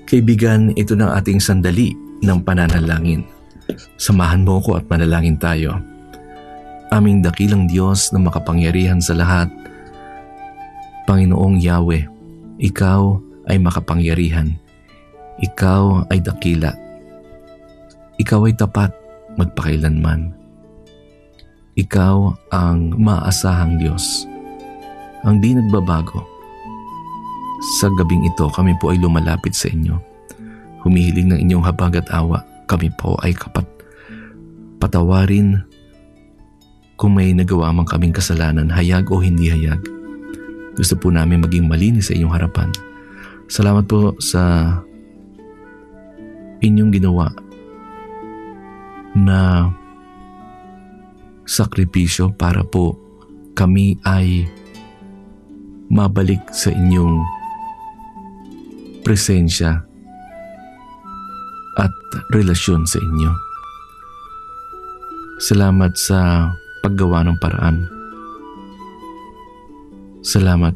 Kaibigan, ito na ang ating sandali ng pananalangin. Samahan mo ko at manalangin tayo. Aming dakilang Diyos na makapangyarihan sa lahat, Panginoong Yahweh, Ikaw ay makapangyarihan. Ikaw ay dakila. Ikaw ay tapat magpakailanman. Ikaw ang maaasahang Diyos, ang di nagbabago. Sa gabing ito, kami po ay lumalapit sa inyo. Humihiling ng inyong habag at awa. Kami po ay patawarin kung may nagawa man kaming kasalanan, hayag o hindi hayag. Gusto po namin maging malinis sa inyong harapan. Salamat po sa inyong ginawa na sakripisyo para po kami ay mabalik sa inyong presensya at relasyon sa inyo. Salamat sa paggawa ng paraan. Salamat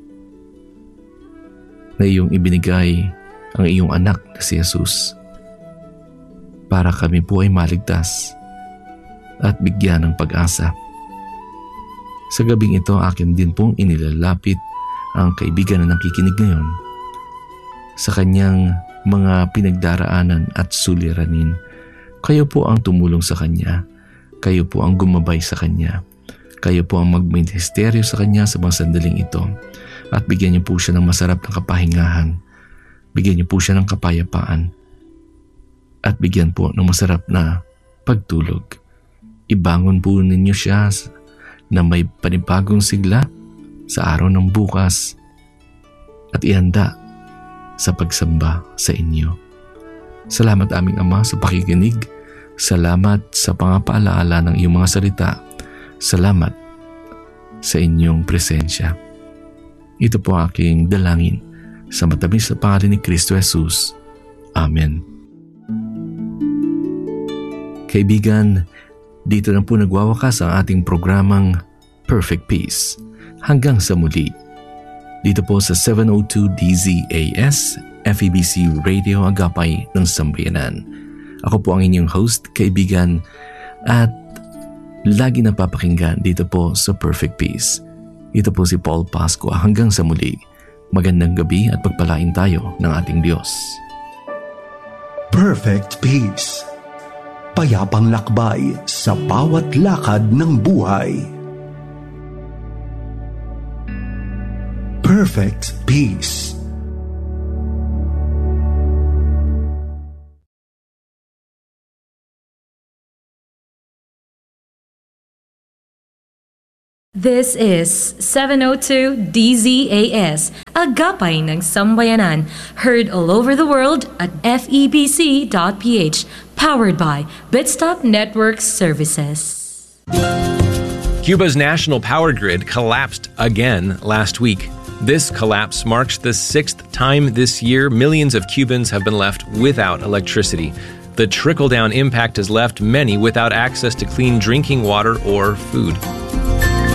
na iyong ibinigay ang iyong anak na si Jesus para kami po ay maligtas at bigyan ng pag-asa. Sa gabing ito, akin din pong inilalapit ang kaibigan na nakikinig ngayon sa kanyang mga pinagdaraanan at suliranin. Kayo po ang tumulong sa kanya. Kayo po ang gumabay sa kanya. Kayo po ang magministeryo sa kanya sa mga sandaling ito. At bigyan niyo po siya ng masarap na kapahingahan. Bigyan niyo po siya ng kapayapaan. At bigyan po ng masarap na pagtulog. Ibangon po ninyo siya na may panibagong sigla sa araw ng bukas at ihanda sa pagsamba sa inyo. Salamat aming Ama sa pakikinig. Salamat sa pangapaalaala ng iyong mga salita. Salamat sa inyong presensya. Ito po aking dalangin sa matamis na pangalan ni Kristo Jesus. Amen. Kaibigan, dito na po nagwawakas ang ating programang Perfect Peace. Hanggang sa muli. Dito po sa 702 DZAS, FEBC Radio Agapay ng Sambayanan. Ako po ang inyong host, kaibigan, at lagi napapakinggan dito po sa Perfect Peace. Ito po si Paul Pascua. Hanggang sa muli, magandang gabi at pagpalain tayo ng ating Diyos. Perfect Peace. Payapang lakbay sa bawat lakad ng buhay. Perfect Peace. This is 702 DZAS, Agapay ng Sambayanan, heard all over the world at febc.ph, powered by Bitstop Network Services. Cuba's national power grid collapsed again last week. This collapse marks the 6th time this year millions of Cubans have been left without electricity. The trickle-down impact has left many without access to clean drinking water or food.